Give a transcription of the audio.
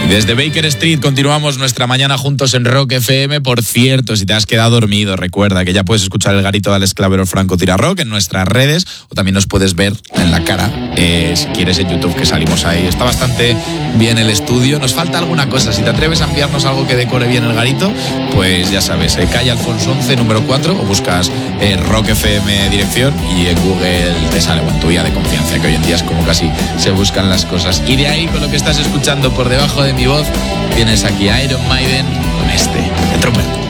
Desde Baker Street continuamos nuestra mañana juntos en Rock FM. Por cierto, si te has quedado dormido, recuerda que ya puedes escuchar el garito de Alex Clavero Franco Tira Rock en nuestras redes, o también nos puedes ver en la cara, si quieres, en YouTube, que salimos ahí. Está bastante bien el estudio. Nos falta alguna cosa. Si te atreves a enviarnos algo que decore bien el garito, pues ya sabes, calle Alfonso 11, número 4, o buscas Rock FM dirección y en Google te sale tu guía de confianza, que hoy en día es como casi se buscan las cosas. Y de ahí, con lo que estás escuchando por debajo de mi voz, tienes aquí a Iron Maiden con The Trooper.